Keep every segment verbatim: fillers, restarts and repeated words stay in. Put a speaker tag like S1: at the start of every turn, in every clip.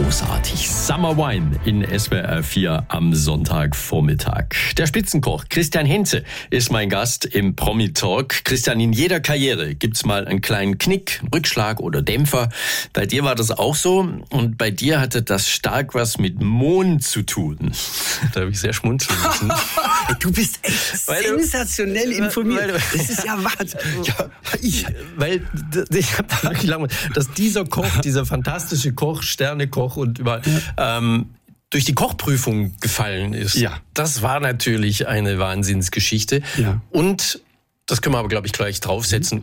S1: großartig. Summer Wine in S W R vier am Sonntagvormittag. Der Spitzenkoch Christian Henze ist mein Gast im Promi-Talk. Christian, in jeder Karriere gibt's mal einen kleinen Knick, Rückschlag oder Dämpfer. Bei dir war das auch so und bei dir hatte das stark was mit Mohn zu tun. Da habe ich sehr schmunzeln müssen.
S2: Du bist echt weil sensationell du, informiert. Du, das ist ja Wahnsinn. Ja, ich,
S1: weil ich habe da wirklich lange, dass dieser Koch, dieser fantastische Koch, Sternekoch und über ähm, durch die Kochprüfung gefallen ist.
S2: Ja.
S1: Das war natürlich eine Wahnsinnsgeschichte.
S2: Ja.
S1: Und das können wir aber, glaube ich, gleich draufsetzen.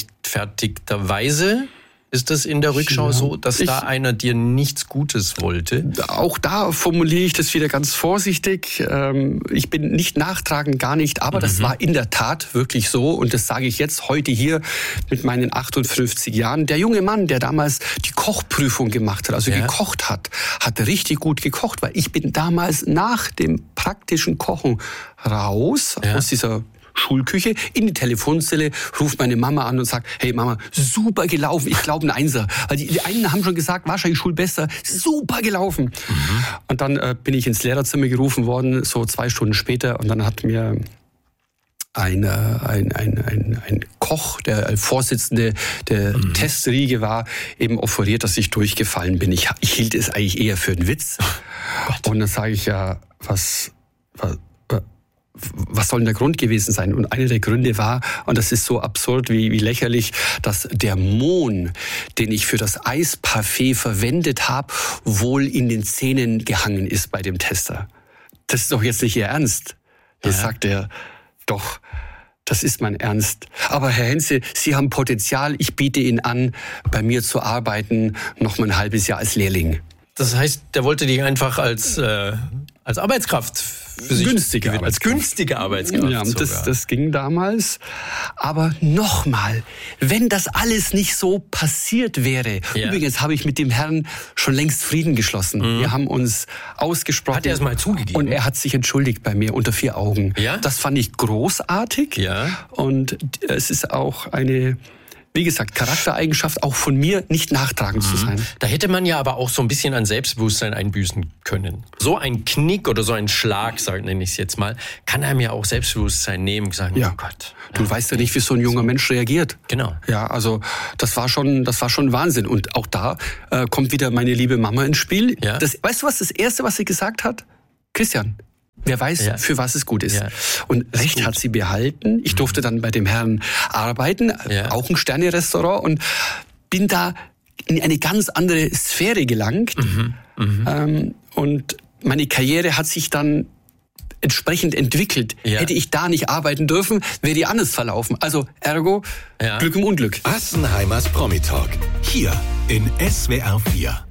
S1: Ungerechtfertigterweise ist das in der Rückschau ja, so, dass ich, da einer dir nichts Gutes wollte?
S2: Auch da formuliere ich das wieder ganz vorsichtig. Ich bin nicht nachtragend, gar nicht, aber mhm. das war in der Tat wirklich so. Und das sage ich jetzt heute hier mit meinen achtundfünfzig Jahren. Der junge Mann, der damals die Kochprüfung gemacht hat, also ja. gekocht hat, hat richtig gut gekocht. Weil ich bin damals nach dem praktischen Kochen raus ja. aus dieser Schulküche, in die Telefonzelle, ruft meine Mama an und sagt, hey Mama, super gelaufen, ich glaube ein Einser. Weil die, die einen haben schon gesagt, wahrscheinlich Schulbester, super gelaufen. Mhm. Und dann äh, bin ich ins Lehrerzimmer gerufen worden, so zwei Stunden später, und dann hat mir ein, äh, ein, ein, ein, ein Koch, der Vorsitzende der mhm. Testriege war, eben offeriert, dass ich durchgefallen bin. Ich, ich hielt es eigentlich eher für einen Witz. Oh und dann sage ich ja, was... was was soll denn der Grund gewesen sein? Und einer der Gründe war, und das ist so absurd wie, wie lächerlich, dass der Mohn, den ich für das Eisparfait verwendet habe, wohl in den Zähnen gehangen ist bei dem Tester. Das ist doch jetzt nicht Ihr Ernst. Jetzt ja. sagt er, doch, das ist mein Ernst. Aber Herr Henze, Sie haben Potenzial, ich biete Ihnen an, bei mir zu arbeiten, noch mal ein halbes Jahr als Lehrling.
S1: Das heißt, der wollte dich einfach als, äh, als Arbeitskraft für sich
S2: günstige
S1: gewinnen, als günstige Arbeitskraft.
S2: Ja, das, das ging damals. Aber nochmal, wenn das alles nicht so passiert wäre, ja. übrigens habe ich mit dem Herrn schon längst Frieden geschlossen. Mhm. Wir haben uns ausgesprochen.
S1: Hat er es mal zugegeben?
S2: Und er hat sich entschuldigt bei mir unter vier Augen.
S1: Ja?
S2: Das fand ich großartig.
S1: Ja.
S2: Und es ist auch eine... Wie gesagt, Charaktereigenschaft auch von mir, nicht nachtragend mhm. zu sein.
S1: Da hätte man ja aber auch so ein bisschen an Selbstbewusstsein einbüßen können. So ein Knick oder so ein Schlag, nenne ich es jetzt mal, kann einem ja auch Selbstbewusstsein nehmen und sagen,
S2: ja.
S1: oh Gott.
S2: Du ja, weißt ja nicht, wie so ein junger so. Mensch reagiert.
S1: Genau.
S2: Ja, also das war schon, das war schon Wahnsinn. Und auch da äh, kommt wieder meine liebe Mama ins Spiel.
S1: Ja.
S2: Das, weißt du was, das Erste, was sie gesagt hat? Christian, wer weiß, ja. für was es gut ist.
S1: Ja.
S2: Und recht gut. hat sie behalten. Ich durfte dann bei dem Herrn arbeiten,
S1: ja.
S2: auch ein Sterne-Restaurant, und bin da in eine ganz andere Sphäre gelangt.
S1: Mhm. Mhm.
S2: Ähm, und meine Karriere hat sich dann entsprechend entwickelt.
S1: Ja.
S2: Hätte ich da nicht arbeiten dürfen, wäre die anders verlaufen. Also ergo,
S1: ja.
S2: Glück im Unglück.
S3: Assenheimers Promi-Talk, hier in S W R vier.